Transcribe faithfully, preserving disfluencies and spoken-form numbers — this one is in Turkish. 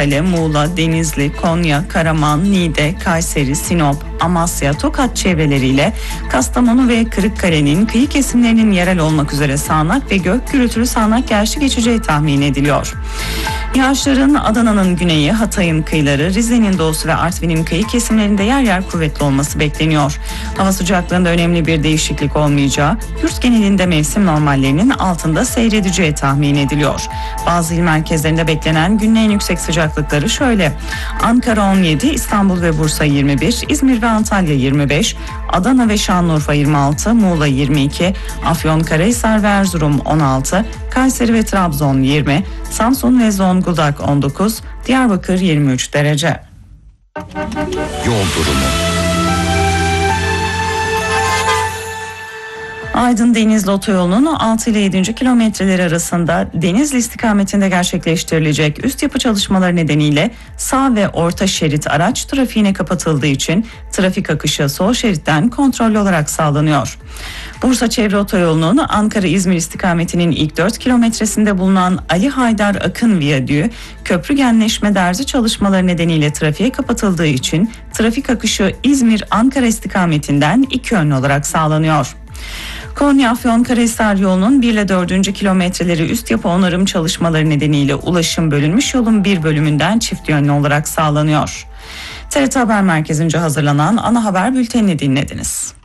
Kırıkkale, Muğla, Denizli, Konya, Karaman, Niğde, Kayseri, Sinop, Amasya, Tokat çevreleriyle Kastamonu ve Kırıkkale'nin kıyı kesimlerinin yerel olmak üzere sağanak ve gök gürültülü sağanak yağışlı geçeceği tahmin ediliyor. Yağışların Adana'nın güneyi, Hatay'ın kıyıları, Rize'nin doğusu ve Artvin'in kıyı kesimlerinde yer yer kuvvetli olması bekleniyor. Hava sıcaklığında önemli bir değişiklik olmayacağı, yurt genelinde mevsim normallerinin altında seyredeceği tahmin ediliyor. Bazı il merkezlerinde beklenen günün en yüksek sıcaklıkları şöyle: Ankara on yedi, İstanbul ve Bursa yirmi bir, İzmir ve Antalya yirmi beş, Adana ve Şanlıurfa yirmi altı, Muğla yirmi iki, Afyonkarahisar ve Erzurum on altı, Kayseri ve Trabzon yirmi, Samsun ve Zonguldak on dokuz, Diyarbakır yirmi üç derece. Yol durumu. Aydın-Denizli otoyolunun altı ile yedinci kilometreleri arasında Denizli istikametinde gerçekleştirilecek üst yapı çalışmaları nedeniyle sağ ve orta şerit araç trafiğine kapatıldığı için trafik akışı sol şeritten kontrollü olarak sağlanıyor. Bursa Çevre Otoyolu'nun Ankara-İzmir istikametinin ilk dört kilometresinde bulunan Ali Haydar Akın Viyadüğü köprü genleşme derzi çalışmaları nedeniyle trafiğe kapatıldığı için trafik akışı İzmir-Ankara istikametinden iki yönlü olarak sağlanıyor. Konya-Afyonkarahisar yolunun bir ile dördüncü kilometreleri üst yapı onarım çalışmaları nedeniyle ulaşım bölünmüş yolun bir bölümünden çift yönlü olarak sağlanıyor. T R T Haber Merkezi'nce hazırlanan ana haber bültenini dinlediniz.